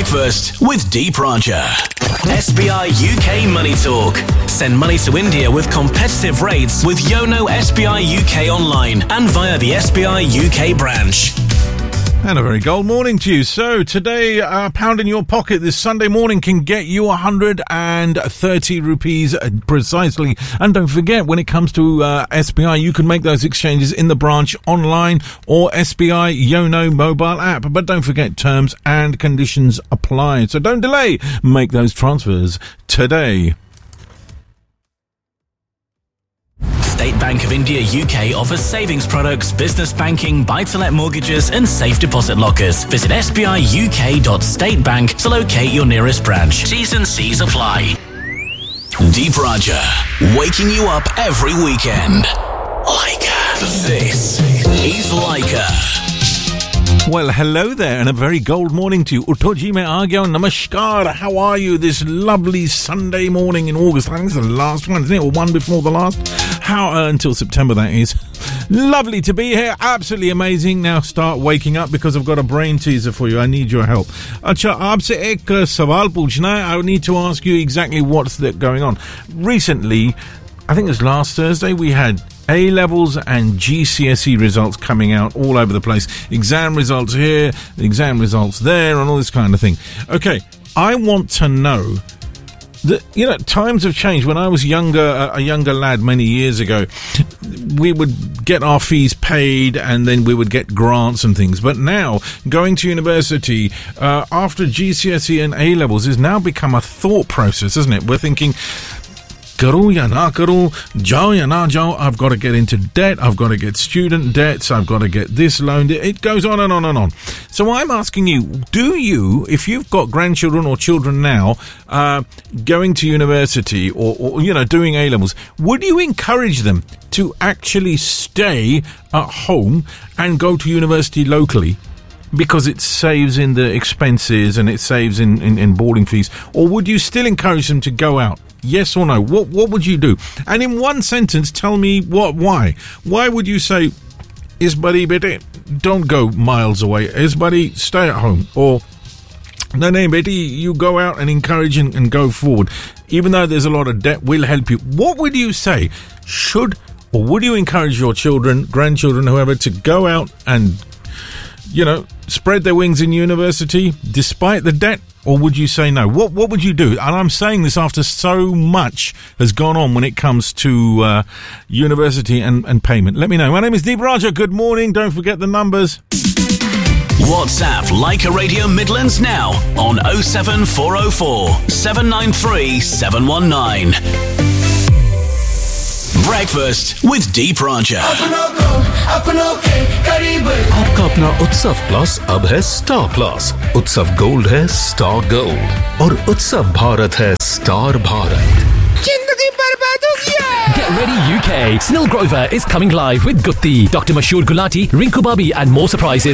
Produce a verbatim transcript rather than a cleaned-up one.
Breakfast with Deep Raja. S B I U K Money Talk. Send money to India with competitive rates with Yono S B I U K online and via the S B I U K branch. And a very gold morning to you. So today, a pound in your pocket this Sunday morning can get you one hundred thirty rupees precisely. And don't forget, when it comes to uh, S B I, you can make those exchanges in the branch, online, or S B I Yono mobile app. But don't forget, terms and conditions apply. So don't delay. Make those transfers today. State Bank of India U K offers savings products, business banking, buy-to-let mortgages and safe deposit lockers. Visit s b i u k dot state bank to locate your nearest branch. T's and C's apply. Deep Raja, waking you up every weekend. Leica. This is Leica. Well, hello there, and a very gold morning to you. Uttoji mein aa gaya. Namaskar. How are you this lovely Sunday morning in August? I think it's the last one, isn't it? Or one before the last? How uh, until September, that is. Lovely to be here. Absolutely amazing. Now start waking up because I've got a brain teaser for you. I need your help. Acha, aapse ek sawal puchna hai. I need to ask you exactly what's going on. Recently, I think it was last Thursday, we had A-levels and G C S E results coming out all over the place. Exam results here, exam results there, and all this kind of thing. Okay, I want to know that, you know, times have changed. When I was younger, a younger lad many years ago, we would get our fees paid and then we would get grants and things. But now, going to university uh, after G C S E and A-levels has now become a thought process, isn't it? We're thinking, karu ya na karu, jao ya na jao, I've got to get into debt, I've got to get student debts, I've got to get this loan. It goes on and on and on. So I'm asking you, do you, if you've got grandchildren or children now uh, going to university or, or, you know, doing A-levels, would you encourage them to actually stay at home and go to university locally? Because it saves in the expenses and it saves in, in, in boarding fees? Or would you still encourage them to go out? Yes or no? What what would you do? And in one sentence, tell me what, why. Why would you say, Isbari bete, don't go miles away. Isbari, stay at home. Or, no, no, beti, you go out and encourage and, and go forward. Even though there's a lot of debt, we'll help you. What would you say? Should or would you encourage your children, grandchildren, whoever, to go out and, you know, spread their wings in university despite the debt? Or would you say no? What what would you do? And I'm saying this after so much has gone on when it comes to uh, university and, and payment. Let me know. My name is Deep Raja. Good morning. Don't forget the numbers. WhatsApp Leica Radio Midlands now on oh seven four oh four, seven nine three, seven one nine. Breakfast with Deep Raja. आपका अपना उत्सव plus अब है star plus. उत्सव gold है star gold और उत्सव भारत है स्टार भारत. जिंदगी बर्बाद हो गया. Get ready U K. Snell Grover is coming live with Gutti, Doctor Mashoor Gulati, Rinku Babi and more surprises